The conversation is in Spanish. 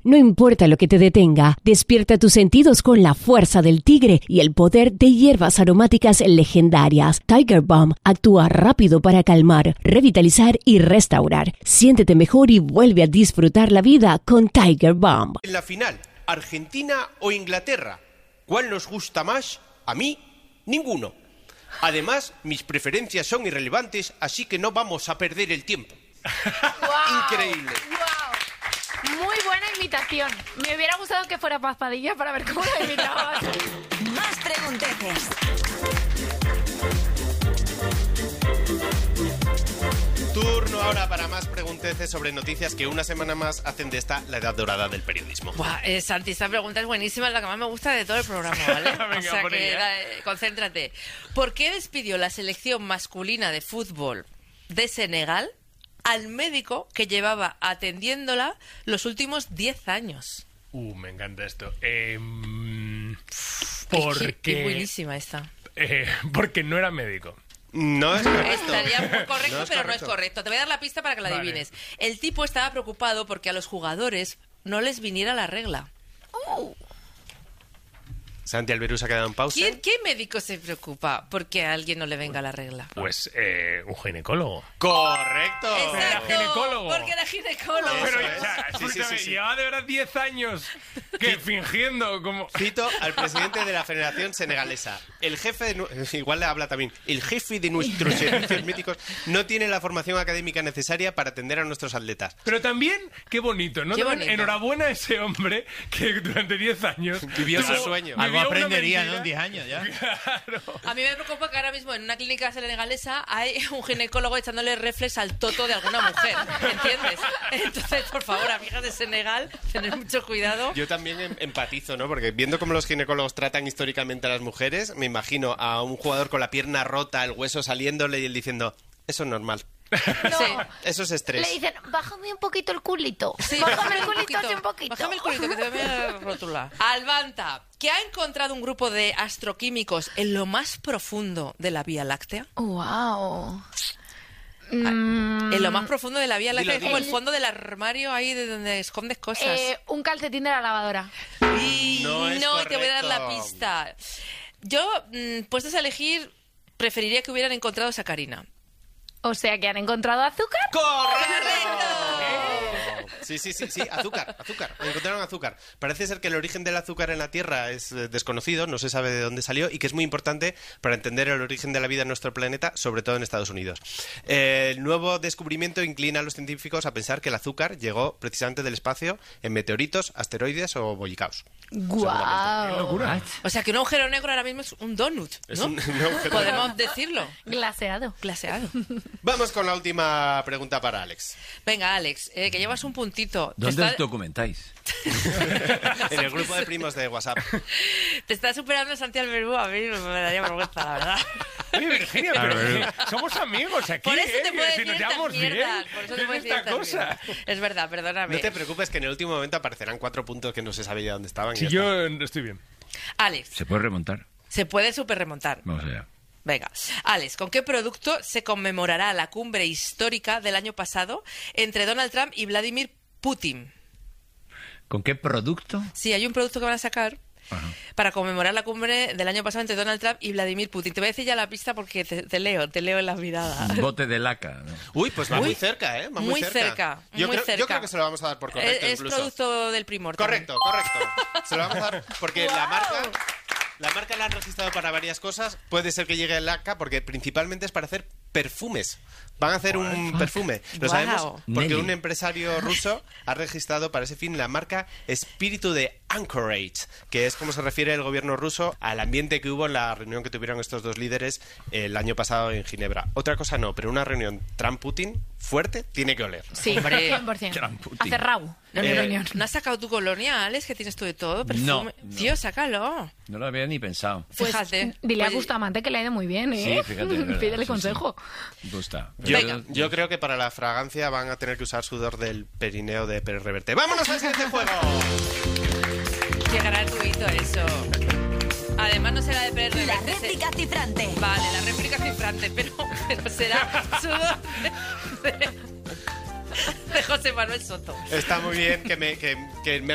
No importa lo que te detenga, despierta tus sentidos con la fuerza del tigre y el poder de hierbas aromáticas legendarias. Tiger Balm actúa rápido para calmar, revitalizar y restaurar. Siéntete mejor y vuelve a disfrutar la vida con Tiger Balm. En la final, ¿Argentina o Inglaterra? ¿Cuál nos gusta más? A mí, ninguno. Además, mis preferencias son irrelevantes, así que no vamos a perder el tiempo. Wow, Increíble. Wow. Muy buena imitación. Me hubiera gustado que fuera Paz Padilla para ver cómo la imitabas. Más pregunteces. Turno ahora para más pregunteces sobre noticias que una semana más hacen de esta la edad dorada del periodismo. Buah, Santi, esta pregunta es buenísima, es la que más me gusta de todo el programa, ¿vale? Venga, o sea por que ella. concéntrate. ¿Por qué despidió la selección masculina de fútbol de Senegal al médico que llevaba atendiéndola los últimos 10 años? Me encanta esto. Es buenísima esta. Porque no era médico. No es correcto. Estaría muy correcto, No pero no es correcto. Te voy a dar la pista para que la Vale. adivines. El tipo estaba preocupado porque a los jugadores no les viniera la regla. Santi Alberú se ha quedado en pausa. ¿Qué médico se preocupa porque a alguien no le venga la regla? Pues un ginecólogo. ¡Correcto! Exacto, ginecólogo. porque era ginecólogo. Pero es. ya, Sí, escúchame, sí. llevaba de verdad 10 años que fingiendo como... Cito al presidente de la Federación Senegalesa. El jefe de... Igual le habla también. El jefe de nuestros servicios médicos no tiene la formación académica necesaria para atender a nuestros atletas. Pero también, qué bonito, ¿no? Qué También, bonito. enhorabuena a ese hombre que durante 10 años... Vivió su tuvo- sueño. vivió Algo una aprendería, mentira. ¿no? En 10 años ya. Claro. A mí me preocupa que ahora mismo en una clínica senegalesa hay un ginecólogo echándole reflex al toto de alguna mujer, ¿entiendes? Entonces, por favor, amigas de Senegal, tened mucho cuidado. Yo también empatizo, ¿no? Porque viendo cómo los ginecólogos tratan históricamente a las mujeres, me imagino a un jugador con la pierna rota, el hueso saliéndole y él diciendo, eso es normal. No. Sí. Eso es estrés. Le dicen, bájame un poquito el culito. Sí, Bájame el culito así un poquito. Bájame el culito, que te voy a rotular. Albanta, que ha encontrado un grupo de astroquímicos en lo más profundo de la Vía Láctea. Wow. En lo más profundo de la Vía Láctea, Dilo, es como dilo. el fondo del armario ahí de donde escondes cosas. Un calcetín de la lavadora. Y No es te voy a dar la correcto. pista. Yo, puestos a elegir, preferiría que hubieran encontrado sacarina. O sea, que han encontrado azúcar. Sí, azúcar. Encontraron azúcar. Parece ser que el origen del azúcar en la Tierra es desconocido, no se sabe de dónde salió y que es muy importante para entender el origen de la vida en nuestro planeta, sobre todo en Estados Unidos. El nuevo descubrimiento inclina a los científicos a pensar que el azúcar llegó precisamente del espacio en meteoritos, asteroides o bollicaos. Guau. O sea, que un agujero negro ahora mismo es un donut, ¿no? Es un agujero. Podemos decirlo. Glaseado. Glaseado. Vamos con la última pregunta para Alex. Venga, Alex, que llevas un puntito. ¿Dónde os documentáis? En el grupo de primos de WhatsApp. Te está superando Santi Alberú, a mí me daría vergüenza, la verdad. Oye, Virginia, pero somos amigos aquí, Por eso te puedo Si decir nos estas llevamos mierdas. bien. Por eso ¿Qué te puedo es decir esta estas cosa? mierdas. Es verdad, perdóname. No te preocupes que en el último momento aparecerán 4 puntos que no se sabía dónde estaban. y Si ya yo está. estoy bien. Alex, ¿Se puede remontar? se puede super remontar. Vamos allá. Venga, Alex, ¿con qué producto se conmemorará la cumbre histórica del año pasado entre Donald Trump y Vladimir Putin? ¿Con qué producto? Sí, hay un producto que van a sacar Ajá. para conmemorar la cumbre del año pasado entre Donald Trump y Vladimir Putin. Te voy a decir ya la pista porque te leo en las miradas. Un bote de laca, ¿no? Uy, pues va muy cerca, ¿eh? Va muy, Muy cerca, Yo, muy creo, cerca. yo creo que se lo vamos a dar por correcto, Es incluso. producto del Primor. también. Correcto. Se lo vamos a dar porque la marca la han registrado para varias cosas. Puede ser que llegue el ACA porque principalmente es para hacer perfumes. Van a hacer un perfume. Lo Guau. sabemos porque Nelly. un empresario ruso ha registrado para ese fin la marca Espíritu de Anchorage, que es como se refiere el gobierno ruso al ambiente que hubo en la reunión que tuvieron estos dos líderes el año pasado en Ginebra. Otra cosa no, pero una reunión Trump-Putin fuerte tiene que oler. Sí, Hombre. 100%. Trump, Putin. Hacer rabo. En Eh, reunión. ¿No has sacado tu colonia, Alex, que tienes tú de todo? Perfume. No. Tío, sácalo. No lo había ni pensado. Pues, Fíjate. dile a Pues- Bustamante que le ha ido muy bien, ¿eh? Sí, fíjate. es verdad, Pídele sí, consejo. sí. Gusta. Yo creo que para la fragancia van a tener que usar sudor del perineo de Pérez Reverte. ¡Vámonos al siguiente juego! Qué gratuito eso. Además no será de Pérez La Reverte, réplica cifrante. Vale, la réplica cifrante, pero será sudor de José Manuel Soto. Está muy bien que me